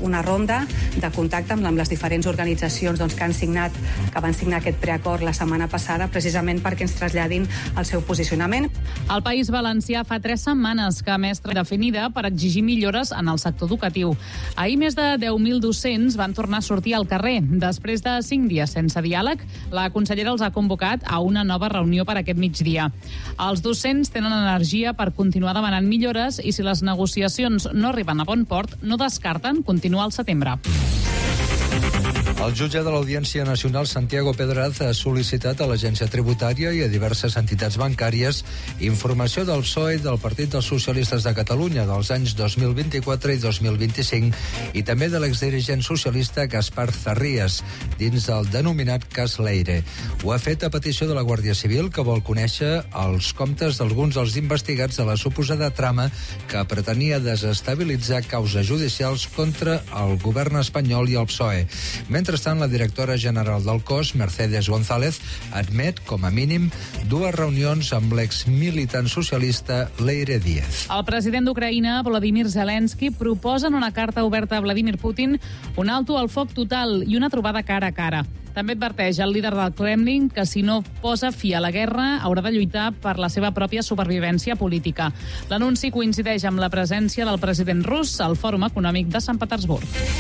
una ronda de contacte amb les diferents organitzacions que van signar aquest preacord la setmana passada, precisament perquè ens traslladin el seu posicionament. El País Valencià fa 3 setmanes que ha emès definida per exigir millores en el sector educatiu. Ahir més de 10.000 docents van tornar a sortir al carrer. Després de 5 dies sense diàleg, la consellera els ha convocat a una nova reunió per aquest migdia. Els docents tenen energia per continuar demanant millores i si les negociacions no arriben a bon port, no descarten continuar al setembre. El jutge de l'Audiència Nacional, Santiago Pedraz, ha sol·licitat a l'Agència Tributària i a diverses entitats bancàries informació del PSOE i del Partit dels Socialistes de Catalunya dels anys 2024 i 2025 i també de l'exdirigent socialista Gaspar Zarrías, dins del denominat cas Leire. Ho ha fet a petició de la Guàrdia Civil, que vol conèixer els comptes d'alguns dels investigats de la suposada trama que pretenia desestabilitzar causes judicials contra el govern espanyol i el PSOE. Mentrestant, la directora general del cos, Mercedes González, admet, com a mínim, 2 reunions amb l'ex-militant socialista Leire Díaz. El president d'Ucraïna, Volodymyr Zelensky, proposa en una carta oberta a Vladimir Putin un alto al foc total i una trobada cara a cara. També adverteix el líder del Kremlin que si no posa fi a la guerra haurà de lluitar per la seva pròpia supervivència política. L'anunci coincideix amb la presència del president rus al Fòrum Econòmic de Sant Petersburg.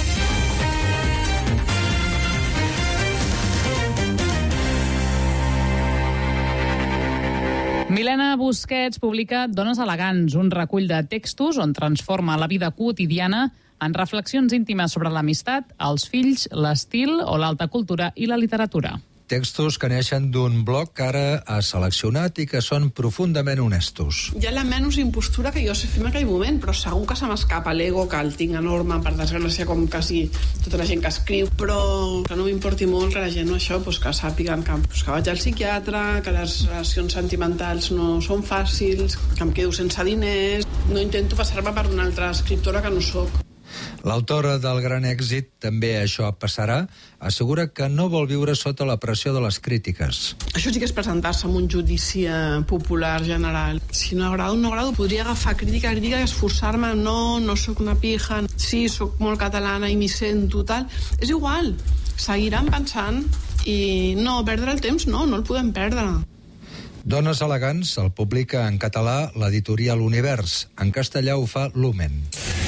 Milena Busquets publica Dones elegants, un recull de textos on transforma la vida quotidiana en reflexions íntimes sobre l'amistat, els fills, l'estil o l'alta cultura i la literatura. Textos que neixen d'un blog que ara ha seleccionat i que són profundament honestos. Hi ha la menys impostura que jo sé fer en aquell moment, però segur que se m'escapa l'ego, que el tinc enorme, per desgràcia, com quasi tota la gent que escriu, però que no m'importi molt que la gent això, que sàpiguen que vaig al psiquiatre, que les relacions sentimentals no són fàcils, que em quedo sense diners. No intento passar-me per una altra escriptora que no sóc. L'autora del gran èxit També això passarà assegura que no vol viure sota la pressió de les crítiques. Això sí que és presentar-se en un judici popular general. Si no agrado, podria agafar crítica i esforçar-me. No sóc una pija, sí, sóc molt catalana i m'hi sento, tal. És igual, seguiran pensant i no perdre el temps, no el podem perdre. Dones elegants el publica en català l'editorial Univers. En castellà ho fa Lumen.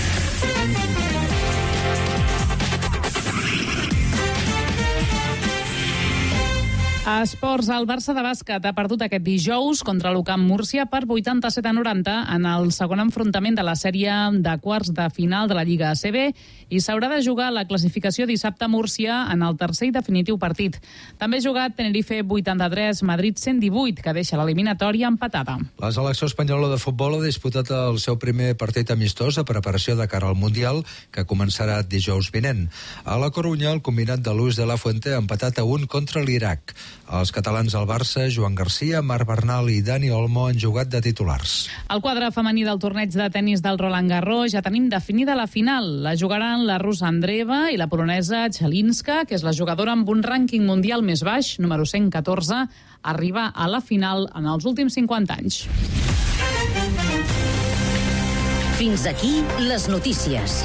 A esports, el Barça de bàsquet ha perdut aquest dijous contra l'UCAM Múrcia per 87-90 en el segon enfrontament de la sèrie de quarts de final de la Lliga ACB i s'haurà de jugar la classificació dissabte a Múrcia en el tercer i definitiu partit. També ha jugat Tenerife 83, Madrid 118, que deixa l'eliminatòria empatada. La selecció espanyola de futbol ha disputat el seu primer partit amistós a preparació de cara al Mundial, que començarà dijous vinent. A la Corunya, el combinat de Luis de la Fuente ha empatat a 1 contra l'Iraq. Els catalans al Barça, Joan Garcia, Marc Bernal i Dani Olmo han jugat de titulars. Al quadre femení del torneig de tennis del Roland Garros ja tenim definida la final. La jugaran la russa Andreeva i la polonesa Chalinska, que és la jugadora amb un rànquing mundial més baix, número 114, arriba a la final en els últims 50 anys. Fins aquí les notícies.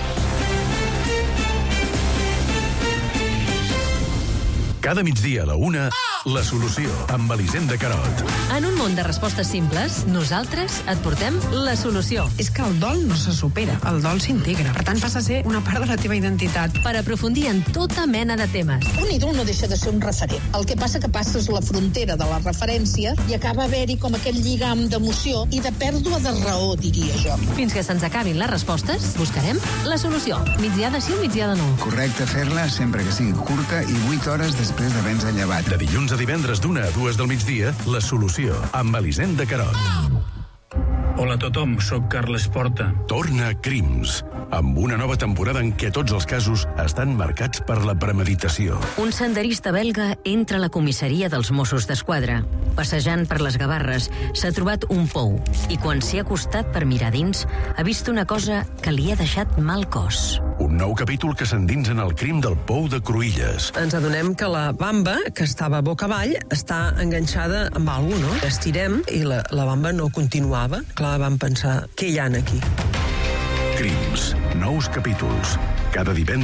Cada migdia a la 1, La Solució, amb Elisenda Carot. En un món de respostes simples, nosaltres et portem la solució. És que el dol no se supera, el dol s'integra. Per tant, passa a ser una part de la teva identitat. Per aprofundir en tota mena de temes. Un ídol no deixa de ser un referent. El que passa que passes la frontera de la referència i acaba haver-hi com aquell lligam d'emoció i de pèrdua de raó, diria jo. Fins que se'ns acabin les respostes, buscarem la solució. Migdiada sí o migdiada no. Correcte fer-la sempre que sigui curta i 8 hores després d'haver-nos llevat. De dilluns a divendres d'1 a 2 del migdia, La Solució, amb Elisenda Carot. Hola a tothom, sóc Carles Porta. Torna Crims, amb una nova temporada en què tots els casos estan marcats per la premeditació. Un senderista belga entra a la comissaria dels Mossos d'Esquadra. Passejant per les Gavarres, s'ha trobat un pou i quan s'hi ha acostat per mirar dins, ha vist una cosa que li ha deixat mal cos. Un nou capítol que s'endinsa en el crim del pou de Cruïlles. Ens adonem que la bamba, que estava boca avall, està enganxada amb alguna cosa, no? Estirem i la bamba no continuava. Clar, vam pensar, què hi ha aquí? Crims, nous capítols. Cada divendres